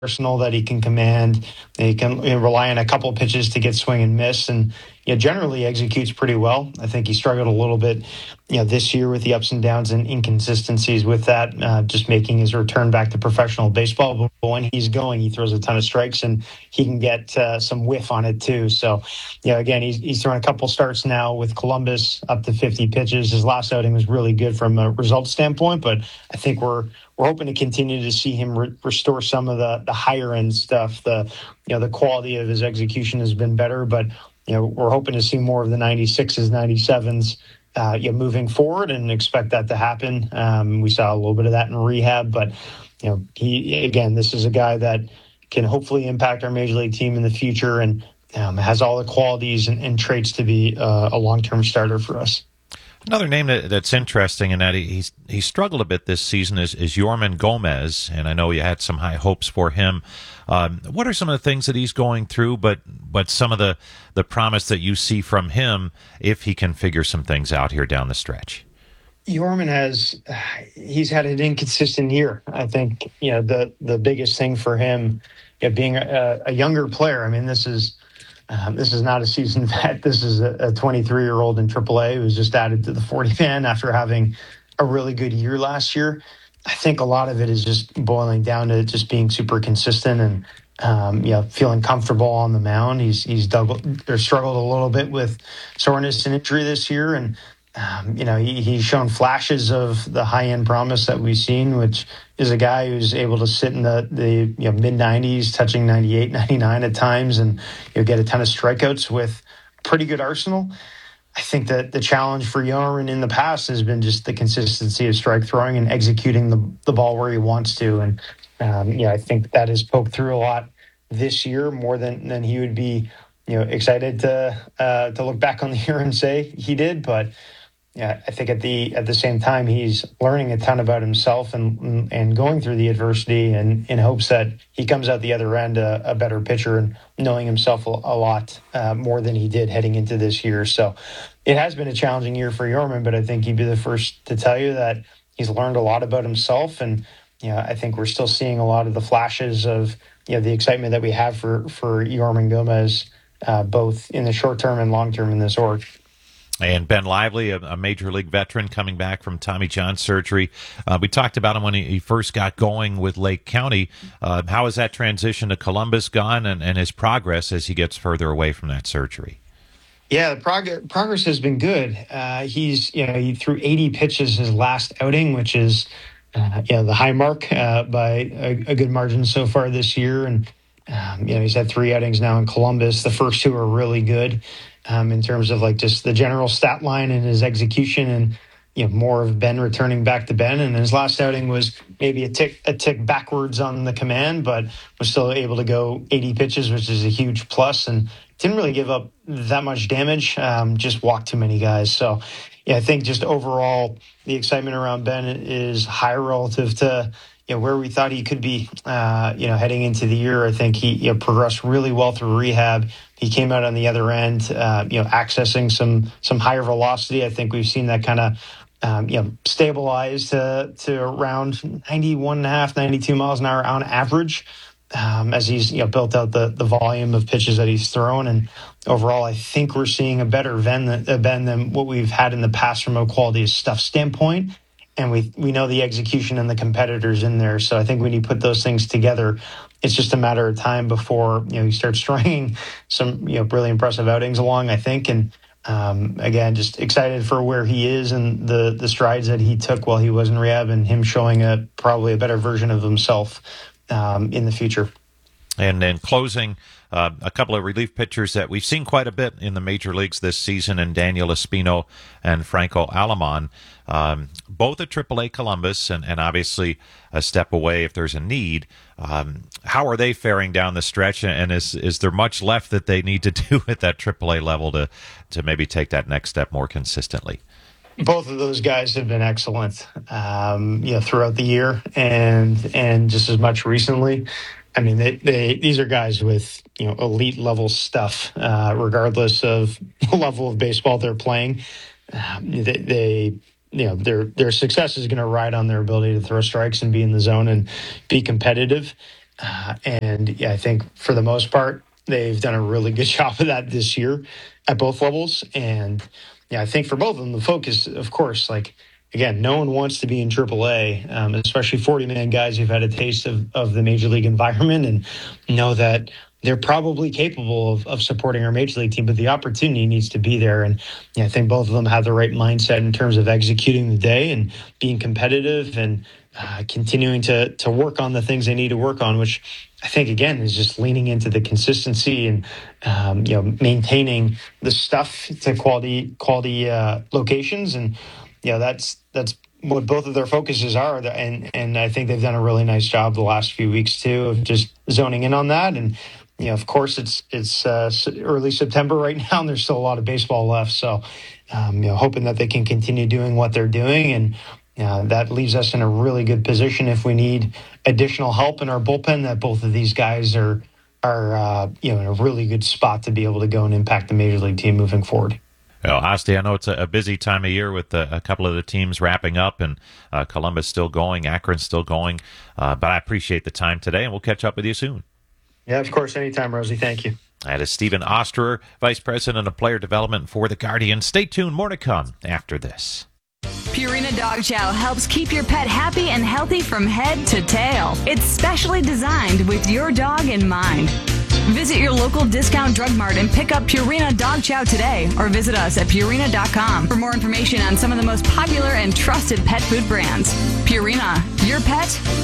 arsenal that he can command. He can rely on a couple of pitches to get swing and miss, and generally executes pretty well. I think he struggled a little bit, this year with the ups and downs and inconsistencies with that, just making his return back to professional baseball. But when he's going, he throws a ton of strikes, and he can get some whiff on it too. So, again, he's thrown a couple starts now with Columbus up to 50 pitches. His last outing was really good from a result standpoint, but I think we're hoping to continue to see him restore some of the higher end stuff. The quality of his execution has been better, but we're hoping to see more of the 96s, 97s moving forward, and expect that to happen. We saw a little bit of that in rehab, but this is a guy that can hopefully impact our major league team in the future, and has all the qualities and traits to be a long-term starter for us. Another name that's interesting, and that he struggled a bit this season, is Yorman Gomez, and I know you had some high hopes for him. What are some of the things that he's going through, but some of the promise that you see from him if he can figure some things out here down the stretch? Yorman he's had an inconsistent year. I think the biggest thing for him, being a younger player. I mean, this is not a seasoned vet. This is a 23-year-old in AAA who was just added to the 40-man after having a really good year last year. I think a lot of it is just boiling down to just being super consistent and feeling comfortable on the mound. He's struggled a little bit with soreness and injury this year, and he's shown flashes of the high-end promise that we've seen, which is a guy who's able to sit in the mid-90s, touching 98, 99 at times, and get a ton of strikeouts with a pretty good arsenal. I think that the challenge for Yorman in the past has been just the consistency of strike throwing and executing the ball where he wants to. And, I think that has poked through a lot this year, more than he would be, excited to look back on the year and say he did. But I think at the same time, he's learning a ton about himself and going through the adversity, and in hopes that he comes out the other end a better pitcher and knowing himself a lot more than he did heading into this year. So it has been a challenging year for Yorman, but I think he'd be the first to tell you that he's learned a lot about himself. And I think we're still seeing a lot of the flashes of the excitement that we have for Yorman Gomez, both in the short term and long term in this org. And Ben Lively, a major league veteran coming back from Tommy John surgery. We talked about him when he first got going with Lake County. How has that transition to Columbus gone, and his progress as he gets further away from that surgery? Yeah, the progress has been good. He threw 80 pitches his last outing, which is the high mark by a good margin so far this year. And he's had 3 outings now in Columbus. The first 2 are really good. In terms of just the general stat line and his execution, and more of Ben returning back to Ben. And his last outing was maybe a tick backwards on the command, but was still able to go 80 pitches, which is a huge plus, and didn't really give up that much damage, just walked too many guys. So I think just overall the excitement around Ben is high relative to where we thought he could be, heading into the year. I think he progressed really well through rehab. He came out on the other end, accessing some higher velocity. I think we've seen that kind of, stabilize to around 91.5, 92 miles an hour on average, as he's built out the volume of pitches that he's thrown. And overall, I think we're seeing a better Ben than what we've had in the past from a quality of stuff standpoint. And we know the execution and the competitors in there. So I think when you put those things together, it's just a matter of time before he starts stringing some really impressive outings along, I think. And again, just excited for where he is and the strides that he took while he was in rehab, and him showing probably a better version of himself in the future. And in closing, a couple of relief pitchers that we've seen quite a bit in the major leagues this season, and Daniel Espino and Franco Alamon, both at AAA Columbus, and obviously a step away if there's a need. How are they faring down the stretch, and is there much left that they need to do at that AAA level to maybe take that next step more consistently? Both of those guys have been excellent, throughout the year and just as much recently. I mean, these are guys with elite level stuff, regardless of the level of baseball they're playing. Their success is going to ride on their ability to throw strikes and be in the zone and be competitive. And yeah, I think for the most part, they've done a really good job of that this year at both levels. And yeah, I think for both of them, the focus, of course, like, again, no one wants to be in AAA, especially 40-man guys who've had a taste of the major league environment and know that they're probably capable of supporting our major league team, but the opportunity needs to be there. And yeah, I think both of them have the right mindset in terms of executing the day and being competitive and continuing to work on the things they need to work on, which I think, again, is just leaning into the consistency and maintaining the stuff to quality locations. And that's what both of their focuses are, and I think they've done a really nice job the last few weeks too of just zoning in on that. And of course, it's early September right now, and there's still a lot of baseball left. So, hoping that they can continue doing what they're doing, and that leaves us in a really good position if we need additional help in our bullpen. That both of these guys are in a really good spot to be able to go and impact the major league team moving forward. Well, Asti, I know it's a busy time of year with a couple of the teams wrapping up and Columbus still going, Akron still going, but I appreciate the time today, and we'll catch up with you soon. Yeah, of course. Anytime, Rosie. Thank you. That is Stephen Osterer, Vice President of Player Development for the Guardian. Stay tuned. More to come after this. Purina Dog Chow helps keep your pet happy and healthy from head to tail. It's specially designed with your dog in mind. Visit your local discount drug mart and pick up Purina Dog Chow today, or visit us at Purina.com for more information on some of the most popular and trusted pet food brands. Purina, your pet,